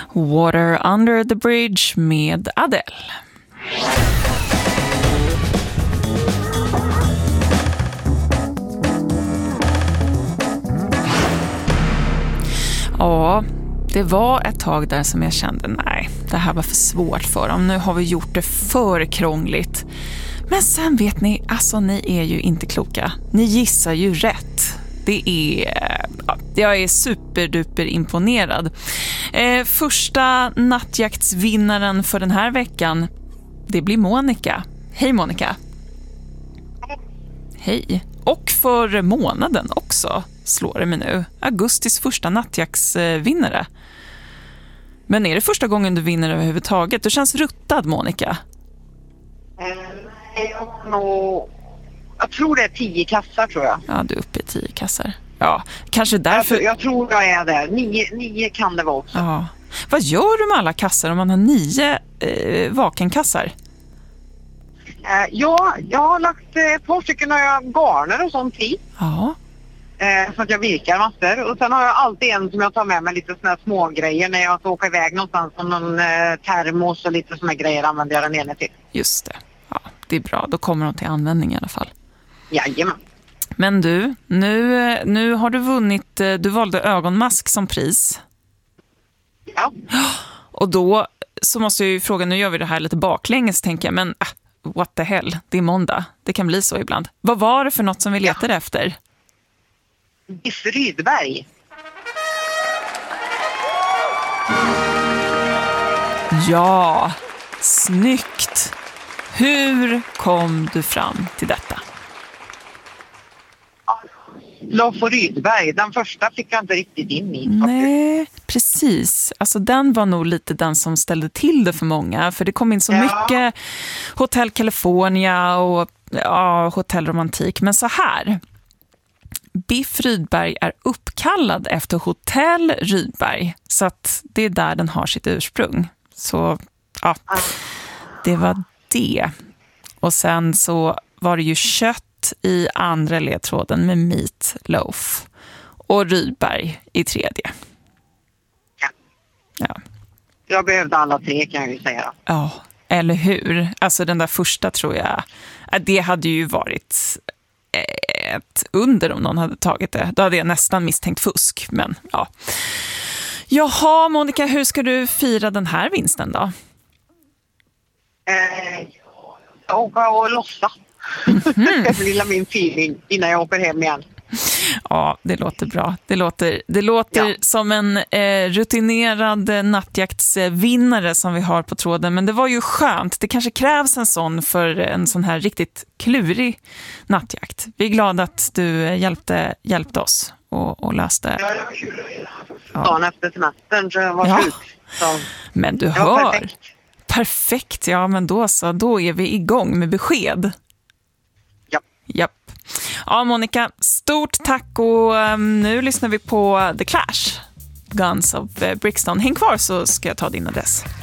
Water Under the Bridge med Adele. Ja, det var ett tag där som jag kände, nej, det här var för svårt för dem. Nu har vi gjort det för krångligt. Men sen vet ni, alltså ni är ju inte kloka. Ni gissar ju rätt. Jag är superduper imponerad. Första nattjaktsvinnaren för den här veckan, det blir Monica. Hej Monica. Hej. Och för månaden också, slår det mig nu. Augustis första nattjaktsvinnare. Men är det första gången du vinner överhuvudtaget? Du känns ruttad, Monica. Jag tror det är 10 kassar, tror jag. Ja, du är uppe i 10 kassar. Ja, kanske därför... Jag tror jag är där. 9 kan det vara också. Ja. Vad gör du med alla kassar om man har 9 vakenkassar? Ja, jag har lagt ett par stycken garner och sånt i. Ja. Så att jag virkar massor. Och sen har jag alltid en som jag tar med mig lite såna här små grejer när jag ska åka iväg någonstans. Som någon termos och lite såna grejer använder jag den ena till. Just det. Ja, det är bra. Då kommer de till användning i alla fall. Jajamän. Men du, nu har du vunnit, du valde ögonmask som pris. Ja. Och då så måste jag ju fråga, nu gör vi det här lite baklänges tänker jag, men what the hell, det är måndag. Det kan bli så ibland. Vad var det för något som vi letade efter? Biff Rydberg. Ja, snyggt. Hur kom du fram till detta? Lof och Rydberg, den första fick jag inte riktigt in i. Nej, precis. Alltså den var nog lite den som ställde till det för många. För det kom in så mycket Hotel California och Hotel Romantik. Men så här, Biff Rydberg är uppkallad efter Hotell Rydberg. Så att det är där den har sitt ursprung. Så ja, det var det. Och sen så var det ju kött i andra ledtråden med Meat Loaf. Och Rydberg i tredje. Ja. Jag behövde alla 3 kan jag ju säga. Ja, eller hur? Alltså den där första tror jag, det hade ju varit ett under om någon hade tagit det. Då hade jag nästan misstänkt fusk, men ja. Jaha, Monica, hur ska du fira den här vinsten då? Jag åker och lossa. Det blir min feeling innan jag åker hem igen. Ja, det låter bra. Det låter som en rutinerad nattjaktsvinnare som vi har på tråden. Men det var ju skönt. Det kanske krävs en sån för en sån här riktigt klurig nattjakt. Vi är glada att du hjälpte oss och löste. Ja, det var kul att göra. Dagen efter semestern så jag var sjuk. Så men du hör. Perfekt, ja men då så. Då är vi igång med besked. Japp. Ja, Monica, stort tack och nu lyssnar vi på The Clash, Guns of Brixton. Häng kvar så ska jag ta din adress.